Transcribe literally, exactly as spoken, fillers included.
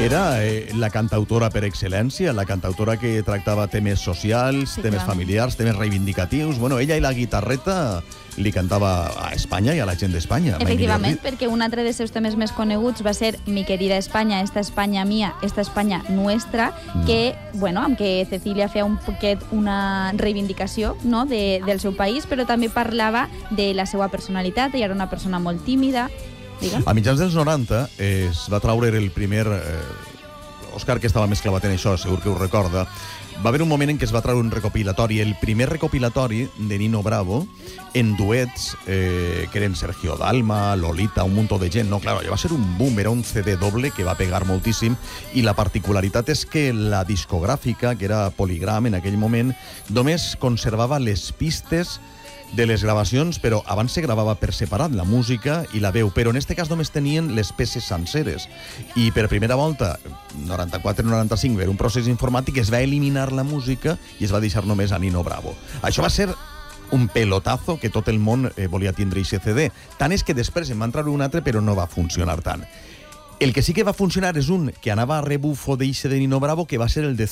Era eh, la cantautora per excel·lència, la cantautora que tractava temes socials, Sí, temes clar. familiars, temes reivindicatius. Bueno, ella i la guitarreta li cantava a Espanya i a la gent d'Espanya. mai millor Efectivament, dit. perquè un altre dels seus temes més coneguts va ser Mi querida Espanya, esta Espanya mía, esta Espanya nuestra, Mm. que, bueno, amb què Cecília feia un poquet una reivindicació, no?, de, del seu país, però també parlava de la seva personalitat. Ella era una persona molt tímida. Digue'm. A mitjans dels noranta eh, es va traure el primer... Eh, Òscar, que estava més clavat en això, segur que ho recorda. Va haver un moment en què es va treure un recopilatori, el primer recopilatori de Nino Bravo, en duets, eh, que eren Sergio Dalma, Lolita, un munt de gent. No, clar, va ser un boom, era un C D doble que va pegar moltíssim, i la particularitat és que la discogràfica, que era Polygram en aquell moment, només conservava les pistes de les gravacions, però abans se gravava per separat la música i la veu, però en este cas només tenien les peces senceres. I per primera volta, noranta-quatre noranta-cinc, per un procés informàtic, es va eliminar la música i es va deixar només a Nino Bravo. Això va ser un pelotazo que tot el món eh, volia tindre aquest C D. Tant és que després en van treure un altre, però no va funcionar tant. El que sí que va funcionar és un que anava a rebufo d'eixe de Nino Bravo, que va ser el de